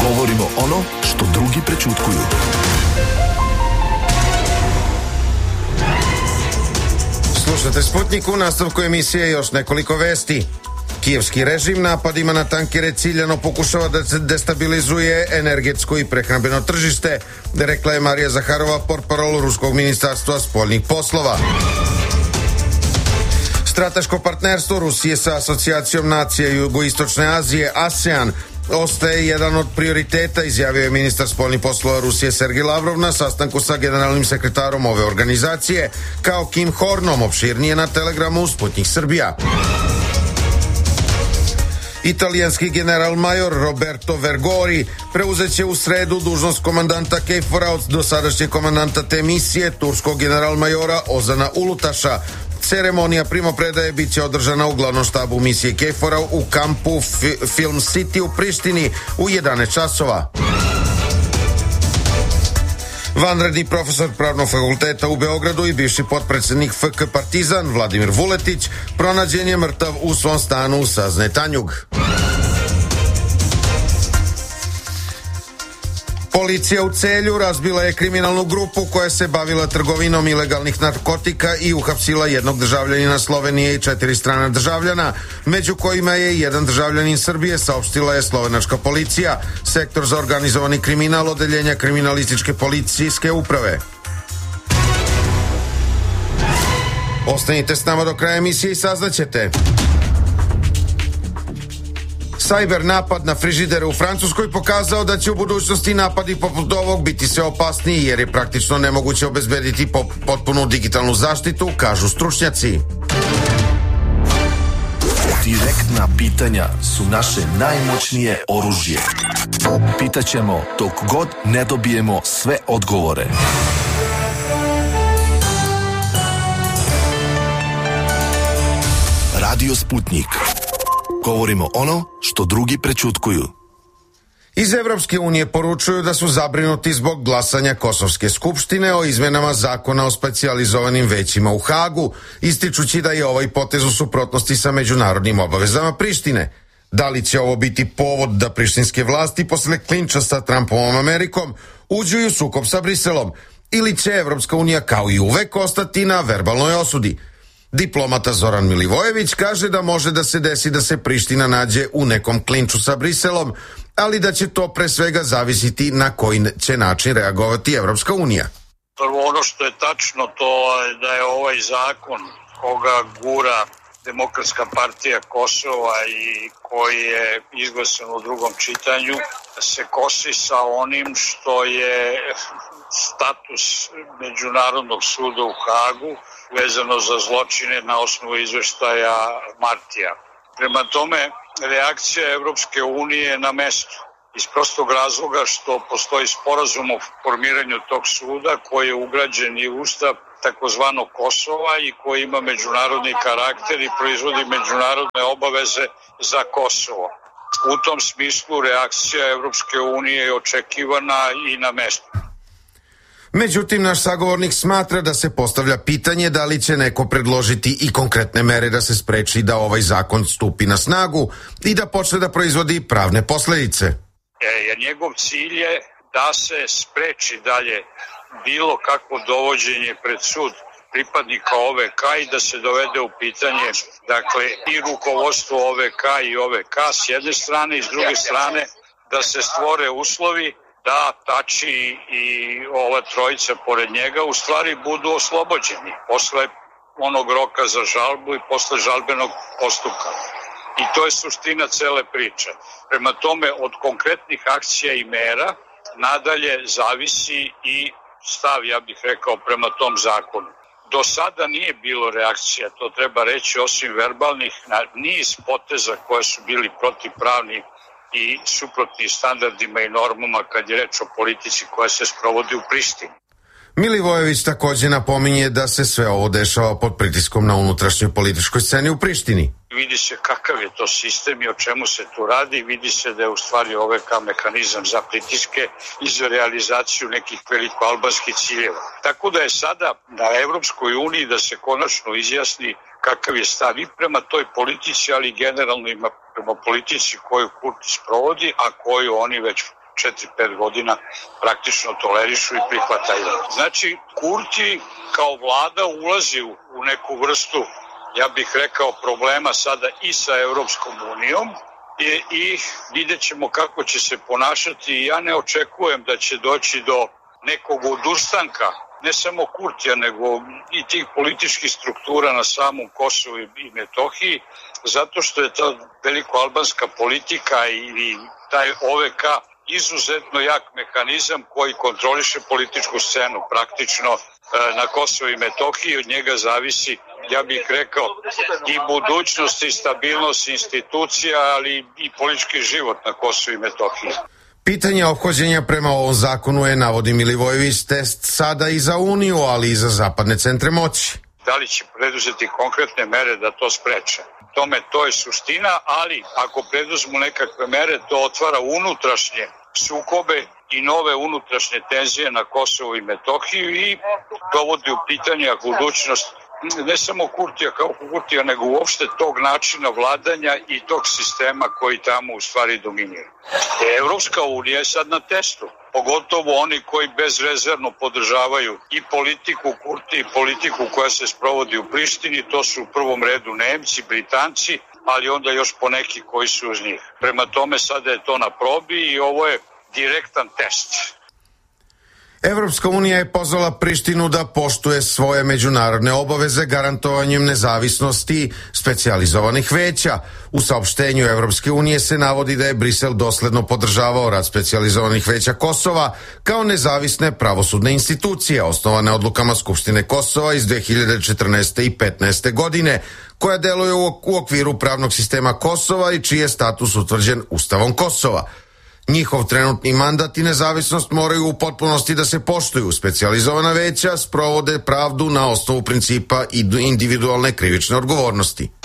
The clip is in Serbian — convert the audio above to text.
Govorimo ono što drugi prećutkuju. Slušate Sputnik, u nastavku emisije još nekoliko vesti. Kijevski režim napadima na tankere ciljano pokušava da destabilizuje energetsko i prehrambeno tržište, rekla je Marija Zaharova, portparol Ruskog ministarstva spoljnih poslova. Strateško partnerstvo Rusije sa Asocijacijom nacija Jugoistočne Azije, ASEAN, ostaje jedan od prioriteta, izjavio je ministar spoljnih poslova Rusije Sergej Lavrov na sastanku sa generalnim sekretarom ove organizacije, kao Kim Hornom, opširnije na Telegramu Sputnik Srbija. Italijanski general major Roberto Vergori preuzeće u sredu dužnost komandanta KFOR-a od dosadašnjeg komandanta te misije, turskog general majora Ozana Ulutaša. Ceremonija primopredaje bit će održana u glavnom štabu misije KFOR-a u kampu Film City u Prištini u 11 časova. Vanredni profesor Pravnog fakulteta u Beogradu i bivši potpredsednik FK Partizan Vladimir Vuletić pronađen je mrtav u svom stanu u Sazne Tanjug. Policija u Celju razbila je kriminalnu grupu koja se bavila trgovinom ilegalnih narkotika i uhapsila jednog državljanina Slovenije i 4 strana državljana, među kojima je i jedan državljanin Srbije, saopštila je slovenačka policija, sektor za organizovani kriminal odeljenja kriminalističke policijske uprave. Ostanite s nama do kraja emisije i saznaćete. Cyber napad na frižidere u Francuskoj pokazao da će u budućnosti napadi poput ovog biti sve opasniji, jer je praktično nemoguće obezbediti potpunu digitalnu zaštitu, kažu stručnjaci. Direktna pitanja su naše najmoćnije oružje. Pitaćemo dok god ne dobijemo sve odgovore. Radio Sputnik. Govorimo ono što drugi prećutkuju. Iz Evropske unije poručuju da su zabrinuti zbog glasanja Kosovske skupštine o izmenama zakona o specijalizovanim većima u Hagu, ističući da je ovaj potez u suprotnosti sa međunarodnim obavezama Prištine. Da li će ovo biti povod da prištinske vlasti posle klinča sa Trumpovom Amerikom uđu u sukob sa Briselom, ili će Evropska unija kao i uvek ostati na verbalnoj osudi? Diplomata Zoran Milivojević kaže da može da se desi da se Priština nađe u nekom klinču sa Briselom, ali da će to pre svega zavisiti na koji će način reagovati Evropska unija. Prvo, ono što je tačno, to je da je ovaj zakon koga gura Demokratska partija Kosova i koji je izglasan u drugom čitanju, se kosi sa onim što je status Međunarodnog suda u Hagu vezano za zločine na osnovu izveštaja Martija. Prema tome, reakcija Evropske unije je na mestu, iz prostog razloga što postoji sporazum o formiranju tog suda koji je ugrađen i u ustav takozvanog Kosova i koji ima međunarodni karakter i proizvodi međunarodne obaveze za Kosovo. U tom smislu reakcija Evropske unije je očekivana i na mestu. Međutim, naš sagovornik smatra da se postavlja pitanje da li će neko predložiti i konkretne mere da se spreči da ovaj zakon stupi na snagu i da počne da proizvodi pravne posledice. Njegov cilj je da se spreči dalje bilo kakvo dovođenje pred sud pripadnika OVK i da se dovede u pitanje, dakle, i rukovodstvo OVK i OVK s jedne strane i s druge strane da se stvore uslovi da Tači i ova trojica pored njega u stvari budu oslobođeni posle onog roka za žalbu i posle žalbenog postupka. I to je suština cele priče. Prema tome, od konkretnih akcija i mera nadalje zavisi i stav, ja bih rekao, prema tom zakonu. Do sada nije bilo reakcija, to treba reći, osim verbalnih, na niz poteza koje su bili protivpravni i suprotni standardima i normama kad je reč o politici koja se sprovodi u Prištini. Milivojević takođe napominje da se sve ovo dešava pod pritiskom na unutrašnjoj političkoj sceni u Prištini. Vidi se kakav je to sistem i o čemu se tu radi, vidi se da je u stvari OVK mehanizam za pritiske i za realizaciju nekih velikoalbanskih ciljeva. Tako da je sada na Evropskoj uniji da se konačno izjasni kakav je stav i prema toj politici, ali generalno ima prema politici koju Kurti sprovodi, a koju oni već 4-5 godina praktično tolerišu i prihvataju. Znači, Kurti kao vlada ulazi u neku vrstu, ja bih rekao, problema sada i sa Evropskom unijom i vidjet ćemo kako će se ponašati. Ja ne očekujem da će doći do nekog odustanka, ne samo Kurtija, nego i tih političkih struktura na samom Kosovu i Metohiji, zato što je ta velikoalbanska politika i taj OVK izuzetno jak mehanizam koji kontroliše političku scenu praktično na Kosovu i Metohiji. Od njega zavisi, ja bih rekao, i budućnost i stabilnost institucija, ali i politički život na Kosovu i Metohiji. Pitanje ophođenja prema ovom zakonu je, navodi Milivojević, test sada i za Uniju, ali i za zapadne centre moći. Da li će preduzeti konkretne mere da to spreče? To je suština, ali ako preduzmu nekakve mere, to otvara unutrašnje sukobe i nove unutrašnje tenzije na Kosovu i Metohiju i dovodi u pitanje budućnost ne samo Kurtija, nego uopšte tog načina vladanja i tog sistema koji tamo u stvari dominira. Evropska unija je sad na testu, pogotovo oni koji bezrezervno podržavaju i politiku Kurti i politiku koja se sprovodi u Prištini, to su u prvom redu Nemci, Britanci, ali onda još poneki koji su uz njih. Prema tome sada je to na probi i ovo je direktan test. Evropska unija je pozvala Prištinu da poštuje svoje međunarodne obaveze garantovanjem nezavisnosti specijalizovanih veća. U saopštenju Evropske unije se navodi da je Brisel dosledno podržavao rad specijalizovanih veća Kosova kao nezavisne pravosudne institucije osnovane odlukama Skupštine Kosova iz 2014. i 2015. godine, koja deluje u okviru pravnog sistema Kosova i čiji je status utvrđen Ustavom Kosova. Njihov trenutni mandat i nezavisnost moraju u potpunosti da se poštuju. Specijalizovana veća sprovode pravdu na osnovu principa individualne krivične odgovornosti.